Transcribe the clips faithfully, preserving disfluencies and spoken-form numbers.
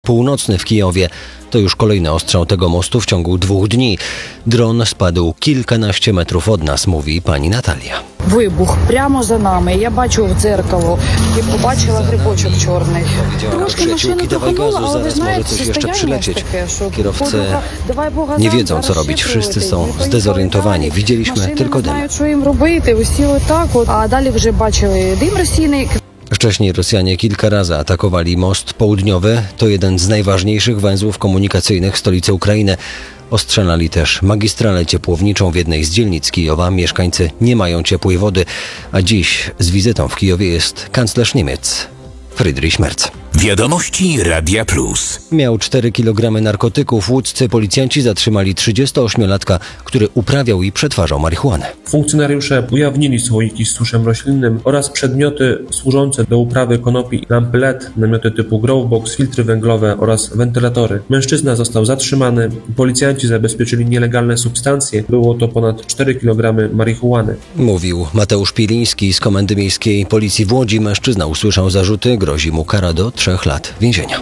Północny w Kijowie to już kolejny ostrzał tego mostu w ciągu dwóch dni. Dron spadł kilkanaście metrów od nas, mówi pani Natalia. Вибух прямо за нами. Я бачу в дзеркало і побачила грибочок чорний. Трошки машину трохануло, але ви знаєте, состояние таке, що Kierowcy nie wiedzą, co robić. Wszyscy są zdezorientowani. Widzieliśmy tylko dym. Nie знають, що їм робити. Усі отак от. А далі вже бачили дим розсійний. Wcześniej Rosjanie kilka razy atakowali most południowy. To jeden z najważniejszych węzłów komunikacyjnych stolicy Ukrainy. Ostrzelali też magistralę ciepłowniczą w jednej z dzielnic Kijowa. Mieszkańcy nie mają ciepłej wody, a dziś z wizytą w Kijowie jest kanclerz Niemiec Friedrich Merz. Wiadomości Radia Plus. Miał cztery kilogramy narkotyków. Łódzcy policjanci zatrzymali trzydziestoośmiolatka, który uprawiał i przetwarzał marihuanę. Funkcjonariusze ujawnili słoiki z suszem roślinnym oraz przedmioty służące do uprawy konopi, lampy L E D, namioty typu Growbox, filtry węglowe oraz wentylatory. Mężczyzna został zatrzymany. Policjanci zabezpieczyli nielegalne substancje. Było to ponad cztery kilogramy marihuany. Mówił Mateusz Piliński z Komendy Miejskiej Policji w Łodzi. Mężczyzna usłyszał zarzuty. Grozi mu kara do trzech lat więzienia.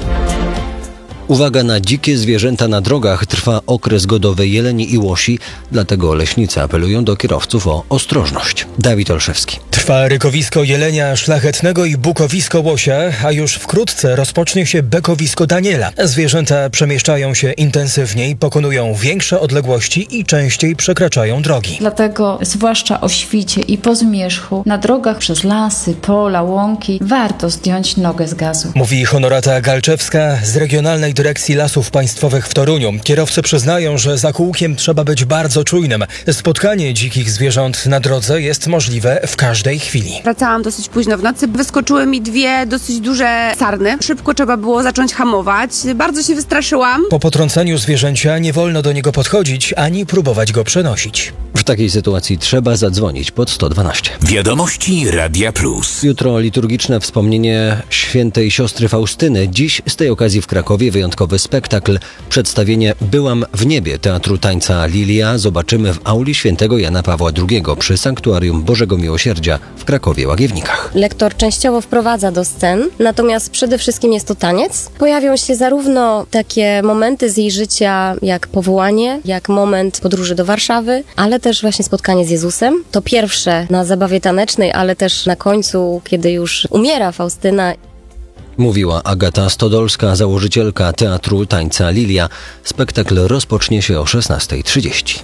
Uwaga na dzikie zwierzęta na drogach. Trwa okres godowy jeleni i łosi, dlatego leśnicy apelują do kierowców o ostrożność. Dawid Olszewski. Trwa rykowisko jelenia szlachetnego i bukowisko łosia, a już wkrótce rozpocznie się bekowisko Daniela. Zwierzęta przemieszczają się intensywniej, pokonują większe odległości i częściej przekraczają drogi. Dlatego zwłaszcza o świcie i po zmierzchu na drogach przez lasy, pola, łąki warto zdjąć nogę z gazu. Mówi Honorata Galczewska z Regionalnej Dyrekcji Lasów Państwowych w Toruniu. Kierowcy przyznają, że za kółkiem trzeba być bardzo czujnym. Spotkanie dzikich zwierząt na drodze jest możliwe w każdej chwili. Wracałam dosyć późno w nocy. Wyskoczyły mi dwie dosyć duże sarny. Szybko trzeba było zacząć hamować. Bardzo się wystraszyłam. Po potrąceniu zwierzęcia nie wolno do niego podchodzić ani próbować go przenosić. W takiej sytuacji trzeba zadzwonić pod sto dwanaście. Wiadomości Radia Plus. Jutro liturgiczne wspomnienie świętej siostry Faustyny. Dziś z tej okazji w Krakowie wyjątkowy spektakl. Przedstawienie Byłam w niebie Teatru Tańca Lilia zobaczymy w auli świętego Jana Pawła drugiego przy Sanktuarium Bożego Miłosierdzia w Krakowie Łagiewnikach. Lektor częściowo wprowadza do scen, natomiast przede wszystkim jest to taniec. Pojawią się zarówno takie momenty z jej życia jak powołanie, jak moment podróży do Warszawy, ale też właśnie spotkanie z Jezusem. To pierwsze na zabawie tanecznej, ale też na końcu, kiedy już umiera Faustyna. Mówiła Agata Stodolska, założycielka Teatru Tańca Lilia. Spektakl rozpocznie się o szesnasta trzydzieści.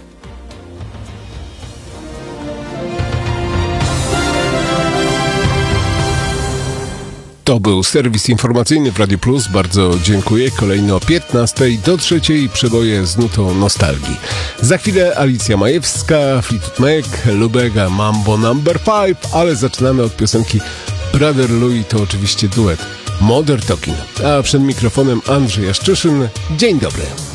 To był serwis informacyjny w Radiu Plus. Bardzo dziękuję. Kolejno o piętnastej do trzeciej przeboje z nutą nostalgii. Za chwilę Alicja Majewska, Fleetwood Mac, Lubega, Mambo number five, ale zaczynamy od piosenki Brother Louis, to oczywiście duet Modern Talking. A przed mikrofonem Andrzej Jaszczyszyn. Dzień dobry.